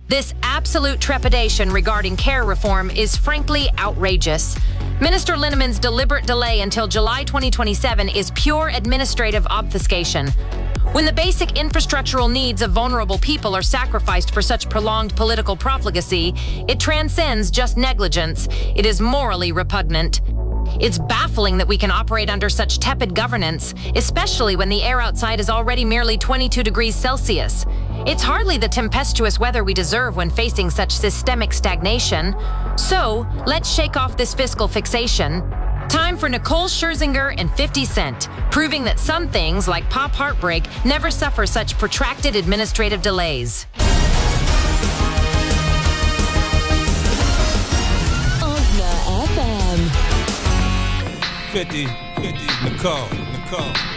This absolute trepidation regarding care reform is frankly outrageous. Minister Linnemann's deliberate delay until July 2027 is pure administrative obfuscation. When the basic infrastructural needs of vulnerable people are sacrificed for such prolonged political profligacy, it transcends just negligence. It is morally repugnant. It's baffling that we can operate under such tepid governance, especially when the air outside is already merely 22 degrees Celsius. It's hardly the tempestuous weather we deserve when facing such systemic stagnation. So, let's shake off this fiscal fixation. Time for Nicole Scherzinger and 50 Cent, proving that some things, like pop heartbreak, never suffer such protracted administrative delays. Osna FM. 50, Nicole.